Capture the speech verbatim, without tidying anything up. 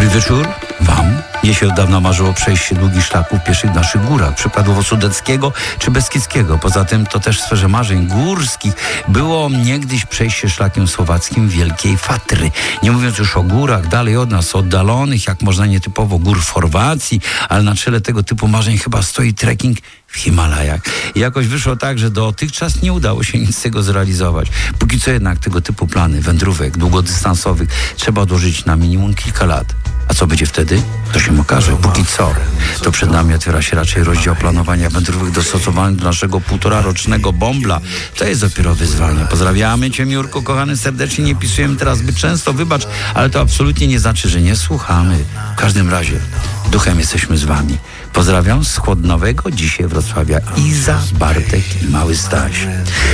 wieczór wam. Mnie się od dawna marzyło przejście długich szlaków pieszych w naszych górach, przykładowo Sudeckiego czy Beskidzkiego. Poza tym to też w sferze marzeń górskich było niegdyś przejście szlakiem słowackim Wielkiej Fatry. Nie mówiąc już o górach dalej od nas, oddalonych, jak można nietypowo gór w Chorwacji, ale na czele tego typu marzeń chyba stoi trekking w Himalajach. I jakoś wyszło tak, że dotychczas nie udało się nic z tego zrealizować. Póki co jednak tego typu plany wędrówek długodystansowych trzeba odłożyć na minimum kilka lat. A co będzie wtedy? To się okaże. Póki co, to przed nami otwiera się raczej rozdział planowania wędrówek dostosowanych do naszego półtora rocznego bąbla. To jest dopiero wyzwanie. Pozdrawiamy Cię, Miurku, kochany, serdecznie. Nie pisujemy teraz zbyt często, wybacz, ale to absolutnie nie znaczy, że nie słuchamy. W każdym razie, duchem jesteśmy z Wami. Pozdrawiam z Chłodnowego, dzisiaj Wrocławia, Iza, Bartek i Mały Staś.